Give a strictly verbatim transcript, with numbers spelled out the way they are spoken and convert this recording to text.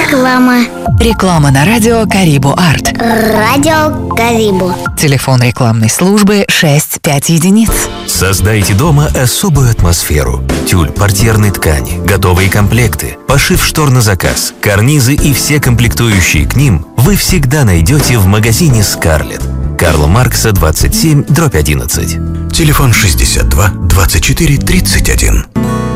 Реклама. Реклама на радио Карибу Арт. Радио Карибу. Телефон рекламной службы шесть пять единиц. Создайте дома особую атмосферу. Тюль, портьерные ткани, готовые комплекты, пошив штор на заказ, карнизы и все комплектующие к ним вы всегда найдете в магазине «Скарлетт». Карла Маркса, двадцать семь, дробь одиннадцать. Телефон шестьдесят два двадцать четыре тридцать один.